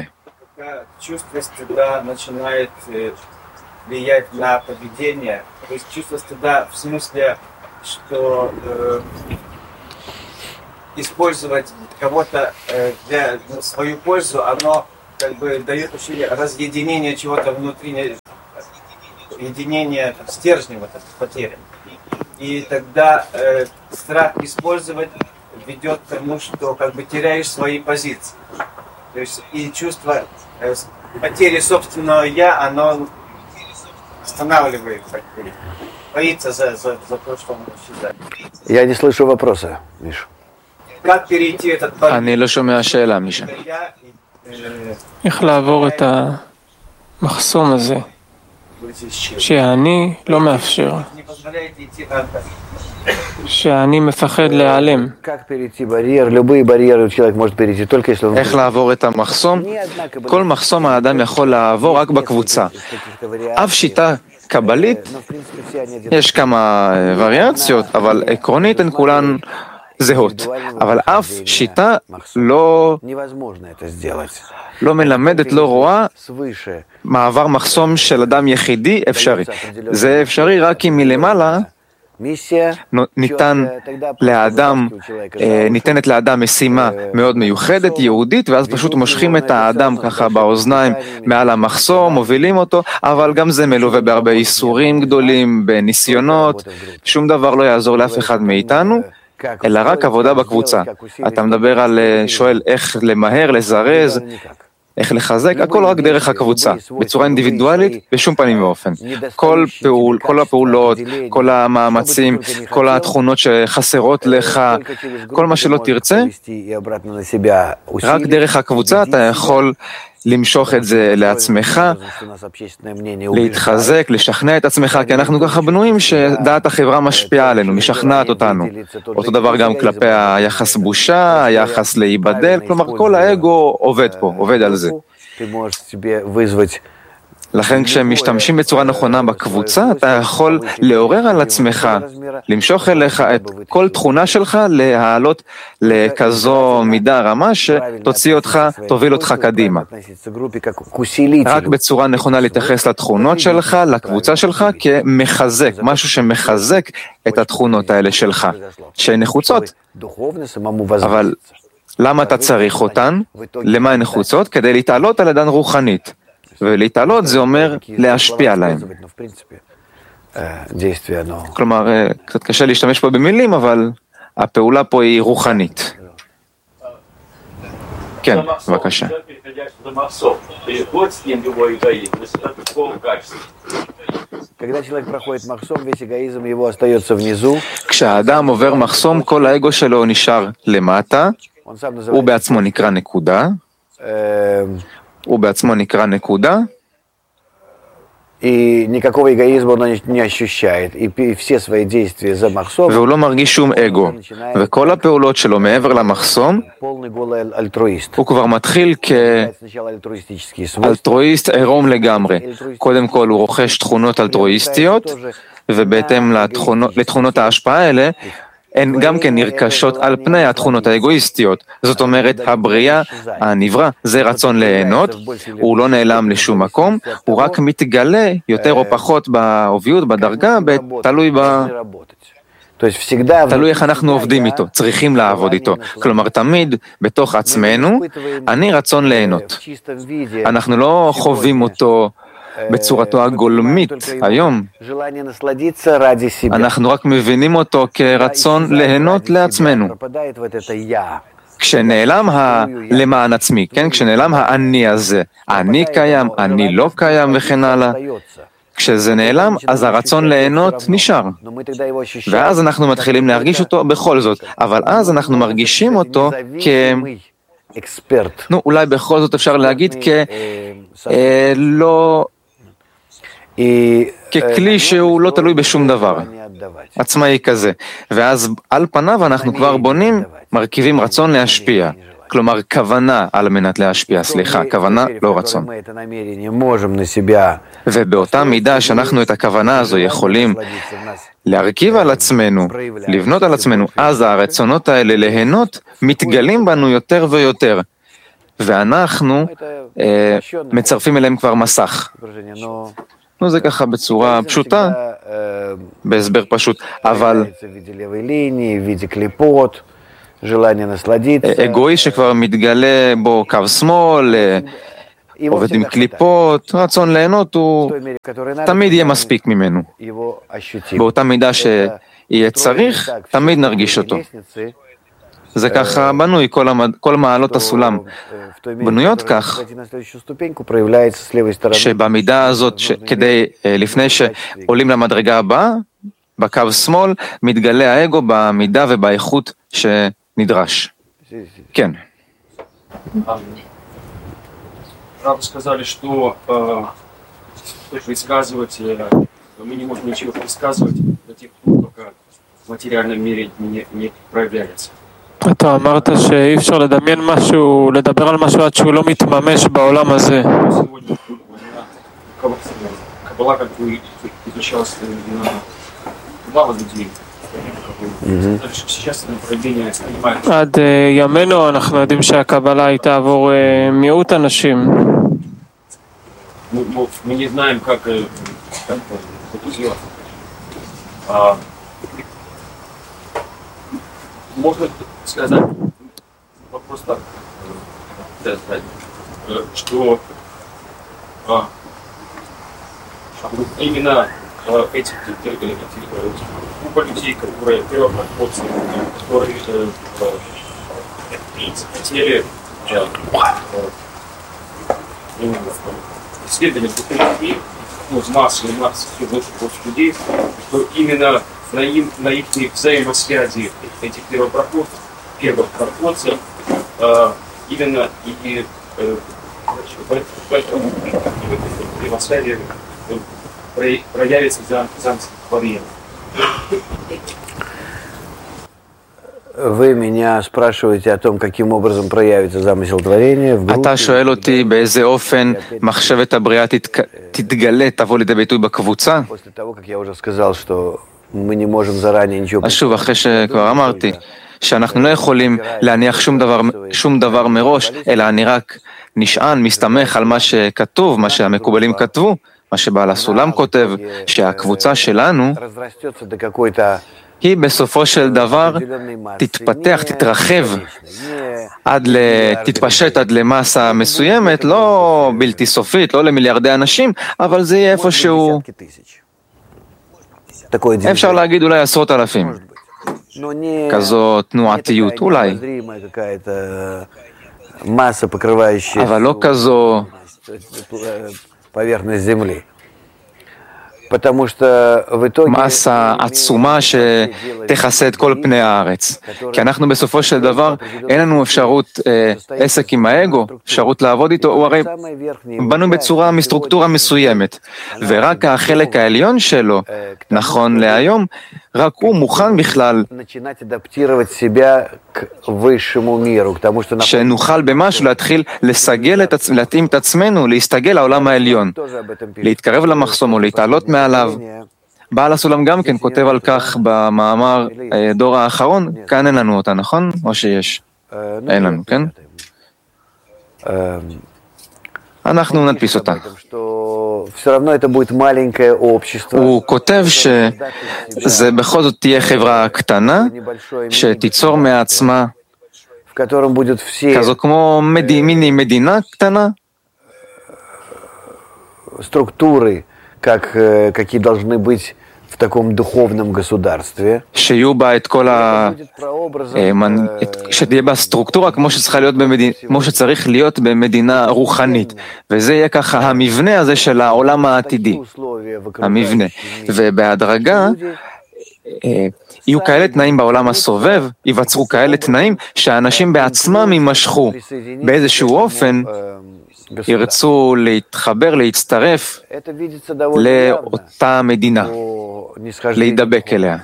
что использовать кого-то для свою пользу, оно как бы дает ощущение разъединения чего-то внутри, единения стержня вот этот потерян. И тогда страх использовать ведет к тому, что как бы теряешь свои позиции. То есть и чувство потери собственного я, оно останавливает как бы. Боится за то, что он исчезает. Я не слышу вопроса, Миша. אני לא שומע שאלה משם. איך לעבור את המחסום הזה, שהאני לא מאפשר, שהאני מפחד להיעלם. איך לעבור את המחסום? כל מחסום האדם יכול לעבור רק בקבוצה. אף שיטה קבלית, יש כמה וריאציות, אבל עקרונית הן כולן זהות. אבל אף שיטה לא מלמדת, לא רואה מעבר מחסום של אדם יחידי אפשרי. זה אפשרי רק אם מלמעלה ניתנת לאדם משימה מאוד מיוחדת, יהודית, ואז פשוט מושכים את האדם ככה באוזניים מעל המחסום, מובילים אותו, אבל גם זה מלווה בהרבה איסורים גדולים, בניסיונות, שום דבר לא יעזור לאף אחד מאיתנו, אלא רק עבודה בקבוצה. אתה מדבר על, שואל איך למהר, לזרז, איך לחזק, הכל רק דרך הקבוצה, בצורה אינדיבידואלית, בשום פנים ואופן. כל הפעולות, כל המאמצים, כל התכונות שחסרות לך, כל מה שלא תרצה, רק דרך הקבוצה אתה יכול למשוך את זה לעצמך, להתחזק, לשכנע את עצמך, כי אנחנו ככה בנויים שדעת החברה משפיעה עלינו, משכנעת אותנו. אותו דבר גם כלפי היחס בושה, היחס להיבדל, כלומר כל האגו עובד פה, עובד על זה. לכן כשמשתמשים בצורה נכונה בקבוצה, אתה יכול לעורר על עצמך, למשוך אליך את כל תכונה שלך, להעלות לכזו מידה רמה שתוציא אותך, תוביל אותך קדימה. רק בצורה נכונה להתייחס לתכונות שלך, לקבוצה שלך, כמחזק, משהו שמחזק את התכונות האלה שלך, שהן נחוצות. אבל למה אתה צריך אותן? למה הן נחוצות? כדי להתעלות על ידן רוחנית. ולהתעלות זה אומר להשפיע עליהם. כלומר, קצת קשה להשתמש פה במילים, אבל הפעולה פה היא רוחנית. כן, בבקשה. כשהאדם עובר מחסום, כל האגו שלו נשאר למטה, הוא בעצמו נקרא נקודה, והוא לא מרגיש שום אגו, וכל הפעולות שלו מעבר למחסום, הוא כבר מתחיל כאלטרואיסט עירום לגמרי. קודם כל הוא רוכש תכונות אלטרואיסטיות, ובהתאם לתכונות ההשפעה האלה, הן גם כן נרכשות על פני התכונות האגואיסטיות. זאת אומרת, הבריאה, הנברא, זה רצון ליהנות, הוא לא נעלם לשום מקום, הוא רק מתגלה יותר או פחות בעוביות, בדרגה, תלוי איך אנחנו עובדים איתו, צריכים לעבוד איתו. כלומר, תמיד בתוך עצמנו, אני רצון ליהנות. אנחנו לא חווים אותו בצורתו הגולמית היום. אנחנו רק מבינים אותו כרצון ליהנות לעצמנו. כשנעלם למען עצמי, כן? כשנעלם האני הזה, אני קיים, אני לא קיים וכן הלאה. כשזה נעלם, אז הרצון ליהנות נשאר. ואז אנחנו מתחילים להרגיש אותו בכל זאת, אבל אז אנחנו מרגישים אותו אולי בכל זאת אפשר להגיד ככלי שהוא לא תלוי בשום דבר, עצמאי כזה. ואז על פניו אנחנו כבר בונים, מרכיבים רצון להשפיע. כלומר, כוונה על מנת להשפיע, כוונה לא רצון. ובאותה מידה שאנחנו את הכוונה הזו יכולים להרכיב על עצמנו, לבנות על עצמנו, אז הרצונות האלה ליהנות מתגלים בנו יותר ויותר. ואנחנו מצרפים אליהם כבר מסך. זה ככה בצורה פשוטה, בהסבר פשוט, אבל אגואי שכבר מתגלה בו קו שמאל, עובד עם קליפות, רצון ליהנות הוא תמיד יהיה מספיק ממנו. באותה מידה שיהיה צריך, תמיד נרגיש אותו. זה ככה בנוי, כל מעלות הסולם בנויות כך, שבמידה הזאת, לפני שעולים למדרגה הבאה, בקו שמאל, מתגלה האגו במידה ובאיכות שנדרש. כן. Правда сказали, что предсказывать, мы не можем ничего предсказывать до тех пор, пока в материальном мире не проявляется. אתה אמרת שאי אפשר לדמיין משהו, לדבר על משהו עד שהוא לא מתממש בעולם הזה. Каббала как бы изучалась на мало людей. Сейчас направление занимает. עד ימינו אנחנו יודעים שהקבלה היא תעבור מיעוט אנשים. Мы не знаем, как это сделать. Можно сказать, вопрос так, что именно эти группа людей, которые первопроходцы, которые хотели исследовать людей, массы людей, что именно на их взаимосвязи этих первопроходцев именно и в этом взаимосвязи проявится замысел творения. Вы меня спрашиваете о том, каким образом проявится замысел творения в группе. אתה שואל אותי באיזה אופן מחשבת הבריאה תתגלה, תבוא לידי ביטוי בקבוצה? После того, как я уже сказал, что мы не можем заранее ничего. אז שוב, אחרי שכבר אמרתי שאנחנו לא יכולים להניח שום דבר מראש, אלא אני רק נשען, מסתמך על מה שכתוב, מה שהמקובלים כתבו, מה שבעל הסולם כותב, שהקבוצה שלנו היא בסופו של דבר תתפתח, תתרחב, תתפשט עד למסה מסוימת, לא בלתי סופית, לא למיליארדי אנשים, אבל זה יהיה איפשהו, אפשר להגיד אולי עשרות אלפים. כזו תנועתיות, אולי. אבל לא כזו מסה עצומה שתכסה את כל פני הארץ. כי אנחנו בסופו של דבר, אין לנו אפשרות עסק עם האגו, אפשרות לעבוד איתו, הוא הרי בנו בצורה מסטרוקטורה מסוימת. ורק החלק העליון שלו, נכון להיום, רק הוא מוכן בכלל שנוכל במשהו להתחיל לסגל, להתאים את עצמנו, להסתגל לעולם העליון, להתקרב למחסום או להתעלות מעליו. בעל הסולם גם כן כותב על כך במאמר דור האחרון, כאן אין לנו אותה, נכון? או שיש? אין לנו, כן? אנחנו נדפיס אותה. הוא כותב שזה בכל זאת תהיה חברה קטנה, שתיצור מעצמה כזו כמו מיני מדינה קטנה, структуры, какие должны быть в таком духовном государстве. שיהיו בה את כל שתהיה בה סטרוקטורה כמו שצריך להיות במדינה רוחנית. וזה יהיה ככה המבנה הזה של העולם העתידי. המבנה. ובהדרגה יהיו כאלה תנאים בעולם הסובב, ייווצרו כאלה תנאים שהאנשים בעצמם יימשכו באיזשהו אופן, ירצו להתחבר, להצטרף לאותה מדינה, להידבק אליה.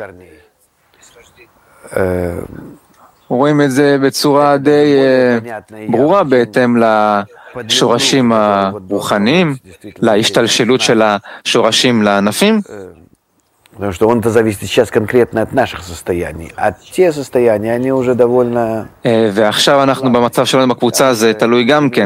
רואים את זה בצורה די ברורה בהתאם לשורשים הרוחניים, להשתלשלות של השורשים לענפים. Потому что он-то зависит сейчас конкретно от наших состояний. А те состояния, они уже довольно... ועכשיו אנחנו במצב שלנו בקבוצה, זה תלוי גם כן.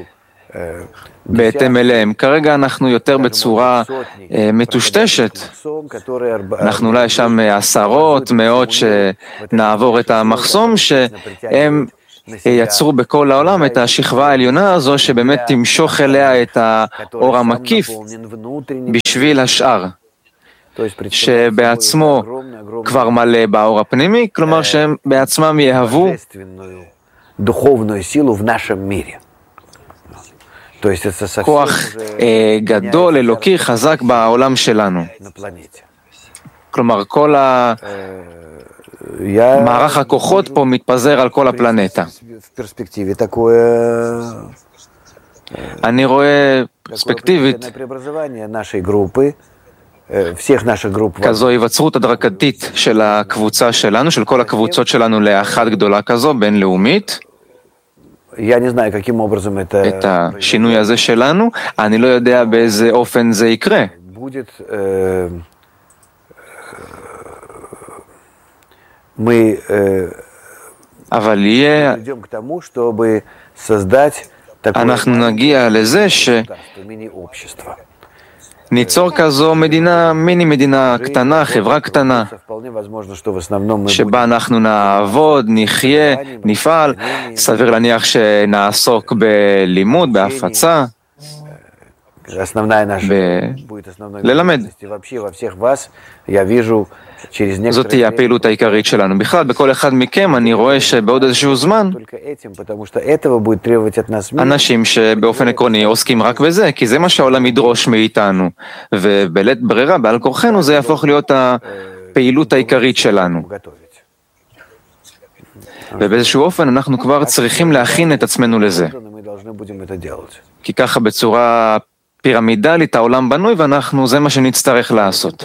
בהתאם אליהם. כרגע אנחנו יותר בצורה מטושטשת. אנחנו אולי שם עשרות, מאות שנעבור את המחסום, שהם יצרו בכל העולם את השכבה העליונה הזו, שבאמת תמשוך אליה את האור המקיף בשביל השאר, שבעצמו כבר מלא באור הפנימי, כלומר שהם בעצמם יהוו כוח גדול, אלוקי, חזק בעולם שלנו. כלומר, כל מערך הכוחות פה מתפזר על כל הפלנטה. אני רואה פרספקטיבית כזו היווצרות הדרגתית של הקבוצה שלנו, של כל הקבוצות שלנו לאחת גדולה כזו, בינלאומית. את השינוי הזה שלנו, אני לא יודע באיזה אופן זה יקרה. אבל יהיה, אנחנו נגיע לזה שניצור כזו מדינה, מיני מדינה קטנה, חברה קטנה, שבה אנחנו נעבוד, נחיה, נפעל, סביר להניח שנעסוק בלימוד, בהפצה, ללמד. זאת תהיה הפעילות העיקרית שלנו. בכלל, בכל אחד מכם אני רואה שבעוד איזשהו זמן אנשים שבאופן עקרוני עוסקים רק בזה, כי זה מה שהעולם ידרוש מאיתנו, ובלית ברירה, בעל כורחנו, זה יהפוך להיות הפעילות העיקרית שלנו. ובאיזשהו אופן אנחנו כבר צריכים להכין את עצמנו לזה. כי ככה בצורה פירמידלית העולם בנוי, ואנחנו, זה מה שנצטרך לעשות.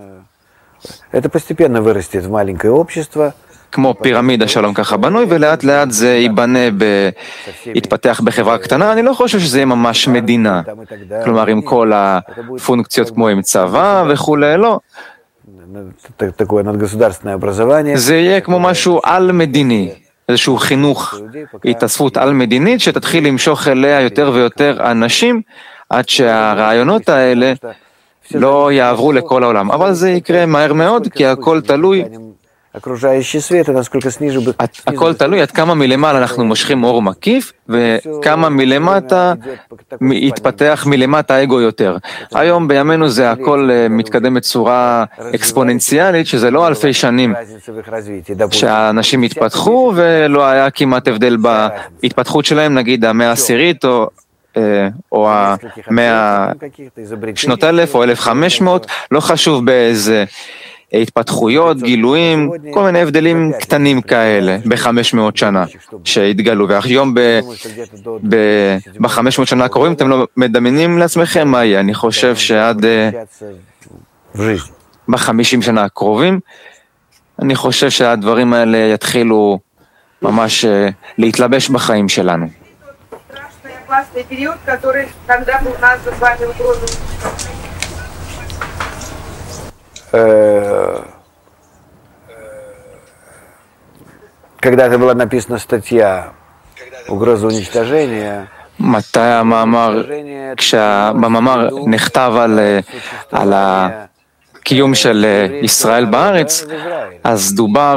כמו פירמידה שלום ככה בנוי, ולאט לאט זה ייבנה, יתפתח בחברה קטנה. אני לא חושב שזה יהיה ממש מדינה. כלומר, עם כל הפונקציות כמו עם צבא וכולי, לא. זה יהיה כמו משהו על-מדיני, איזשהו חינוך, התאספות על-מדינית, שתתחיל למשוך אליה יותר ויותר אנשים, עד שהרעיונות האלה לא יעברו לכל העולם. אבל זה יקרה מהר מאוד, כי הכל תלוי, הכל תלוי עד כמה מלמעלה אנחנו מושכים אור מקיף, וכמה מלמטה יתפתח מלמטה האגו יותר. היום בימינו זה הכל מתקדם בצורה אקספוננציאלית, שזה לא אלפי שנים שהאנשים התפתחו, ולא היה כמעט הבדל בהתפתחות שלהם, נגיד המאה העשירית או המאה שנות 1000 או 1500, לא חשוב באיזה התפתחויות, גילויים, כל מיני הבדלים קטנים כאלה ב-500 שנה שהתגלו, והיום ב-500 שנה הקרובים אתם לא מדמיינים לעצמכם מה יהיה. אני חושב שעד ב-50 שנה הקרובים, אני חושב שהדברים האלה יתחילו ממש להתלבש בחיים שלנו. Когда-то была написана статья «Угроза уничтожения». מתי המאמר, כשבמאמר נכתב על הקיום של ישראל בארץ, אז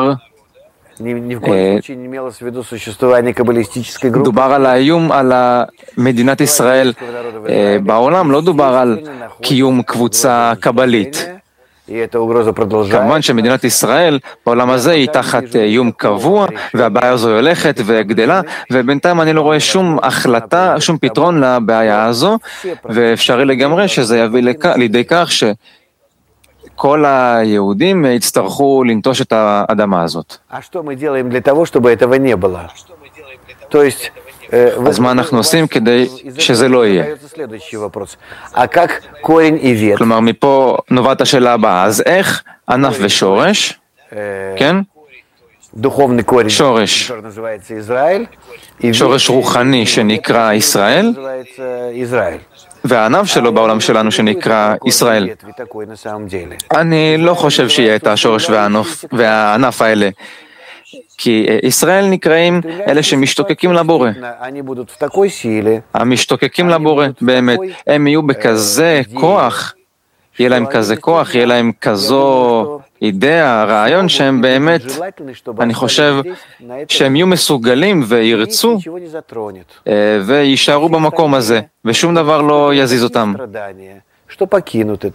דובר על האיום על מדינת ישראל בעולם, לא דובר על קיום קבוצה קבלית. כמובן שמדינת ישראל בעולם הזה היא תחת איום קבוע, והבעיה הזו הולכת וגדלה, ובינתיים אני לא רואה שום החלטה, שום פתרון לבעיה הזו, ואפשרי לגמרי שזה יביא לידי כך שכל היהודים יצטרכו לנטוש את האדמה הזאת. אז מה אנחנו עושים כדי שזה לא יהיה? כלומר, מפה נובעת השאלה הבאה. אז איך ענף ושורש, כן? שורש רוחני שנקרא ישראל, והענף שלו בעולם שלנו שנקרא ישראל. אני לא חושב שיהיה את השורש והענף האלה. כי ישראל נקראים אלה שמשתוקקים לבורא. המשתוקקים לבורא, באמת, הם יהיו בכזה כוח, יהיה להם כזה כוח, יהיה להם כזו אידאה, רעיון שהם באמת, אני חושב שהם יהיו מסוגלים וירצו וישארו במקום הזה, ושום דבר לא יזיז אותם.